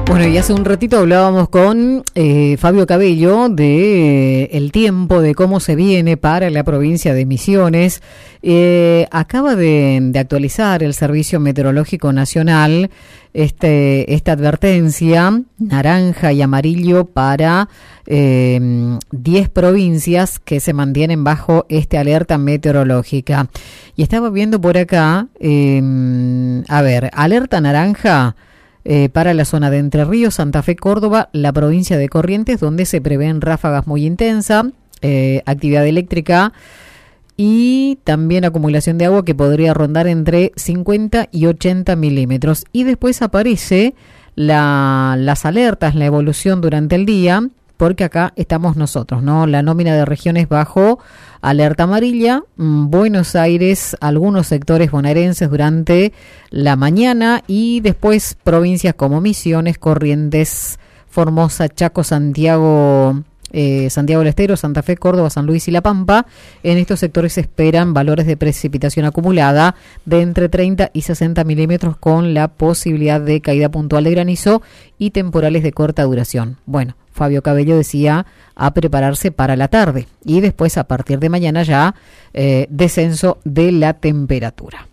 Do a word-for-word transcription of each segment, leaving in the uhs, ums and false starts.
Bueno, y hace un ratito hablábamos con eh, Fabio Cabello de eh, el tiempo, de cómo se viene para la provincia de Misiones. Eh, acaba de, de actualizar el Servicio Meteorológico Nacional este, esta advertencia, naranja y amarillo para eh, diez provincias que se mantienen bajo esta alerta meteorológica. Y estaba viendo por acá, eh, a ver, alerta naranja Eh, para la zona de Entre Ríos, Santa Fe, Córdoba, la provincia de Corrientes, donde se prevén ráfagas muy intensas, eh, actividad eléctrica y también acumulación de agua que podría rondar entre cincuenta y ochenta milímetros. Y después aparece la, las alertas, la evolución durante el día, porque acá estamos nosotros, ¿no? La nómina de regiones bajo alerta amarilla, Buenos Aires, algunos sectores bonaerenses durante la mañana y después provincias como Misiones, Corrientes, Formosa, Chaco, Santiago, eh, Santiago del Estero, Santa Fe, Córdoba, San Luis y La Pampa. En estos sectores se esperan valores de precipitación acumulada de entre treinta y sesenta milímetros con la posibilidad de caída puntual de granizo y temporales de corta duración. Bueno, Fabio Cabello decía a prepararse para la tarde y después a partir de mañana ya eh, descenso de la temperatura.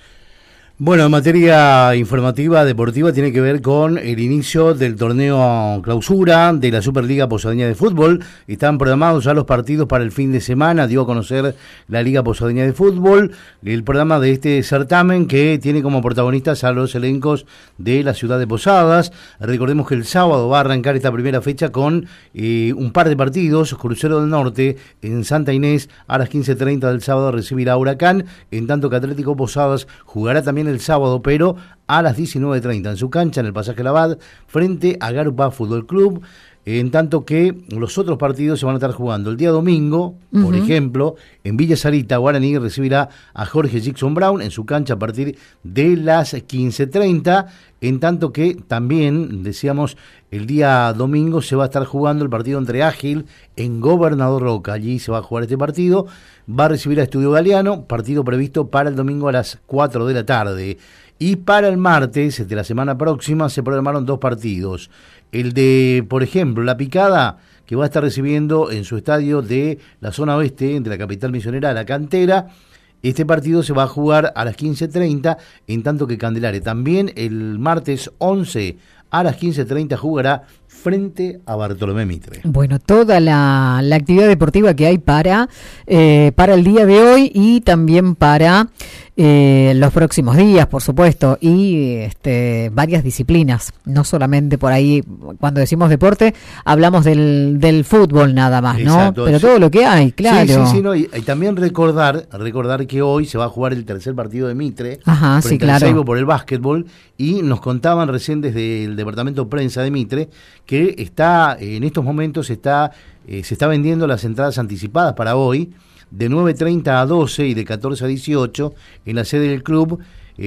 Bueno, en materia informativa, deportiva, tiene que ver con el inicio del torneo clausura de la Superliga Posadeña de Fútbol. Están programados ya los partidos para el fin de semana, dio a conocer la Liga Posadeña de Fútbol, el programa de este certamen que tiene como protagonistas a los elencos de la ciudad de Posadas. Recordemos que el sábado va a arrancar esta primera fecha con eh, un par de partidos. Crucero del Norte en Santa Inés a las quince treinta del sábado recibirá a Huracán, en tanto que Atlético Posadas jugará también el sábado, pero a las diecinueve treinta en su cancha, en el Pasaje Labad, frente a Garupa Fútbol Club, en tanto que los otros partidos se van a estar jugando el día domingo, uh-huh. Por ejemplo, en Villa Sarita, Guaraní recibirá a Jorge Jackson Brown en su cancha a partir de las quince treinta, en tanto que también, decíamos, el día domingo se va a estar jugando el partido entre Ágil en Gobernador Roca. Allí se va a jugar este partido, va a recibir a Estudio Galeano, partido previsto para el domingo a las cuatro de la tarde. Y para el martes de la semana próxima se programaron dos partidos. El de, por ejemplo, La Picada, que va a estar recibiendo en su estadio de la zona oeste, de la capital misionera, La Cantera. Este partido se va a jugar a las quince treinta, en tanto que Candelaria también el martes once a las quince treinta jugará frente a Bartolomé Mitre. Bueno, toda la, la actividad deportiva que hay para, eh, para el día de hoy y también para eh, los próximos días, por supuesto, y este, varias disciplinas, no solamente por ahí, cuando decimos deporte, hablamos del, del fútbol nada más, ¿no? Exacto, pero sí. Todo lo que hay, claro. Sí, sí, sí, no, y, y también recordar, recordar que hoy se va a jugar el tercer partido de Mitre, Ajá, frente sí, claro. al Seibo por el básquetbol, y nos contaban recién desde el departamento de prensa de Mitre que está en estos momentos está eh, se está vendiendo las entradas anticipadas para hoy de nueve treinta a doce y de catorce a dieciocho en la sede del club,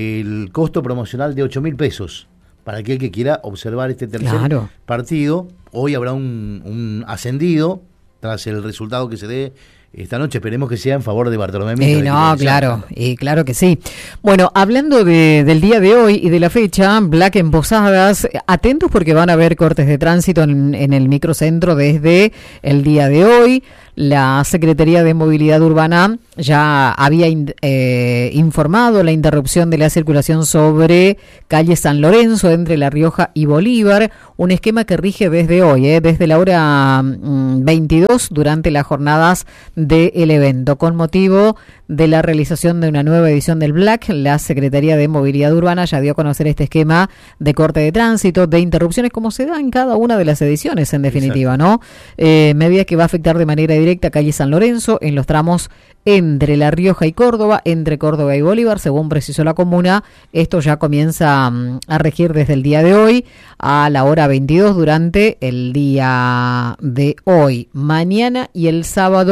el costo promocional de ocho mil pesos para aquel que quiera observar este tercer claro. partido. Hoy habrá un, un ascendido tras el resultado que se dé esta noche, esperemos que sea en favor de Bartolomé Mitre. Eh, no, claro, y claro que sí. Bueno, hablando de, del día de hoy y de la fecha, Black en Posadas, atentos porque van a haber cortes de tránsito en, en el microcentro desde el día de hoy. La Secretaría de Movilidad Urbana ya había in, eh, informado la interrupción de la circulación sobre calle San Lorenzo entre La Rioja y Bolívar, un esquema que rige desde hoy, eh, desde la hora mm, veintidós durante las jornadas del evento. Con motivo de la realización de una nueva edición del Black, la Secretaría de Movilidad Urbana ya dio a conocer este esquema de corte de tránsito, de interrupciones, como se da en cada una de las ediciones, en definitiva, Exacto. ¿no? Eh, medida que va a afectar de manera directa calle San Lorenzo en los tramos entre La Rioja y Córdoba, entre Córdoba y Bolívar, según precisó la comuna. Esto ya comienza um, a regir desde el día de hoy a la hora veintidós durante el día de hoy. Mañana y el sábado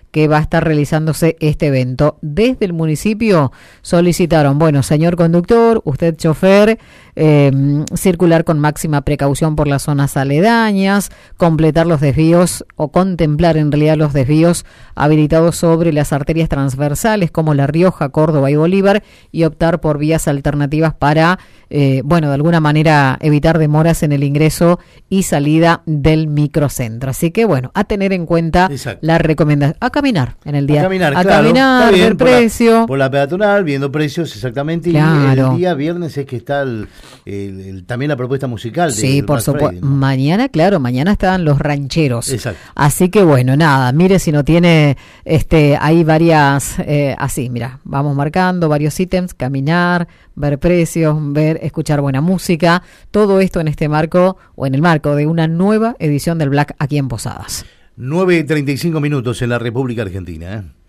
que va a estar realizándose este evento. Desde el municipio solicitaron, bueno, señor conductor, usted chofer, eh, circular con máxima precaución por las zonas aledañas, completar los desvíos o contemplar en realidad los desvíos habilitados sobre las arterias transversales como La Rioja, Córdoba y Bolívar, y optar por vías alternativas para, eh, bueno, de alguna manera evitar demoras en el ingreso y salida del microcentro. Así que, bueno, a tener en cuenta Exacto. la recomendación. A caminar en el día. A caminar, a claro, caminar, bien, ver por precio. La, por la peatonal, viendo precios, exactamente. Claro. Y el día viernes es que está el, el, el, también la propuesta musical. Sí, por supuesto. ¿no? Mañana, claro, mañana están los rancheros. Exacto. Así que, bueno, nada, mire si no tiene, este, hay varias, eh, así, mira, vamos marcando varios ítems, caminar, ver precios, ver, escuchar buena música, todo esto en este marco, o en el marco de una nueva edición del Black aquí en Posadas. nueve y treinta y cinco minutos en la República Argentina, ¿eh?